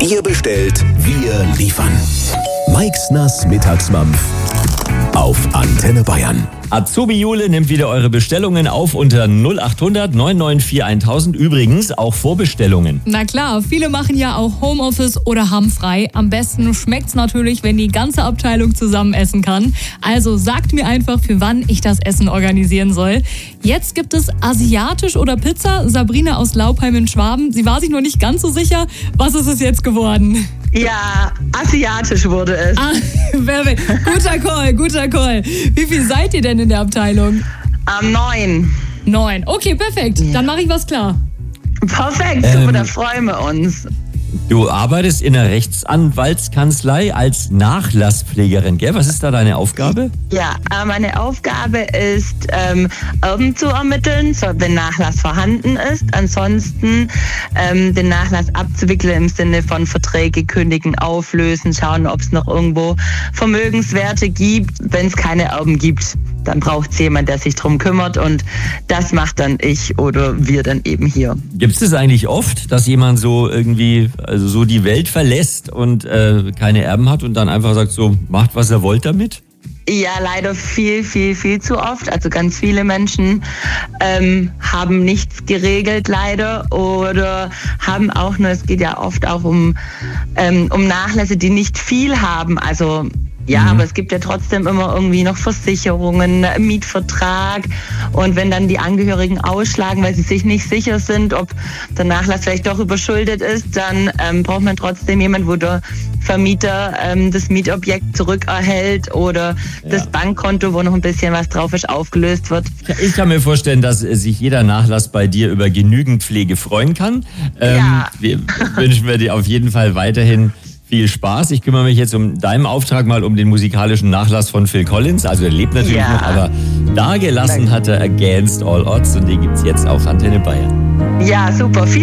Ihr bestellt, wir liefern. Meixners Mittagsmampf auf Antenne Bayern. Azubi Jule nimmt wieder eure Bestellungen auf unter 0800 994 1000. Übrigens auch Vorbestellungen. Na klar, viele machen ja auch Homeoffice oder haben frei. Am besten schmeckt's natürlich, wenn die ganze Abteilung zusammen essen kann. Also sagt mir einfach, für wann ich das Essen organisieren soll. Jetzt gibt es asiatisch oder Pizza. Sabrina aus Laupheim in Schwaben, sie war sich noch nicht ganz so sicher. Was ist es jetzt geworden? Ja, asiatisch wurde es. Perfekt. Guter Call. Wie viel seid ihr denn in der Abteilung? 9. 9. Okay, perfekt. Dann mache ich was klar. Perfekt, super, da freuen wir uns. Du arbeitest in einer Rechtsanwaltskanzlei als Nachlasspflegerin, gell? Was ist da deine Aufgabe? Ja, meine Aufgabe ist, Erben zu ermitteln, wenn Nachlass vorhanden ist. Ansonsten den Nachlass abzuwickeln im Sinne von Verträge kündigen, auflösen, schauen, ob es noch irgendwo Vermögenswerte gibt. Wenn es keine Erben gibt, dann braucht es jemand, der sich drum kümmert, und das macht dann ich oder wir dann eben hier. Gibt es das eigentlich oft, dass jemand so irgendwie, also so die Welt verlässt und keine Erben hat und dann einfach sagt so, macht was er wollt damit? Ja, leider viel zu oft. Also ganz viele Menschen haben nichts geregelt leider oder haben auch nur, es geht ja oft auch um Nachlässe, die nicht viel haben. Also ja, aber es gibt ja trotzdem immer irgendwie noch Versicherungen, Mietvertrag, und wenn dann die Angehörigen ausschlagen, weil sie sich nicht sicher sind, ob der Nachlass vielleicht doch überschuldet ist, dann braucht man trotzdem jemanden, wo der Vermieter das Mietobjekt zurückerhält oder das Bankkonto, wo noch ein bisschen was drauf ist, aufgelöst wird. Ich kann mir vorstellen, dass sich jeder Nachlass bei dir über genügend Pflege freuen kann. Wir wünschen wir dir auf jeden Fall weiterhin viel Spaß. Ich kümmere mich jetzt deinem Auftrag mal um den musikalischen Nachlass von Phil Collins. Also er lebt natürlich noch, aber dagelassen hat er Against All Odds, und den gibt's jetzt auf Antenne Bayern. Ja, super.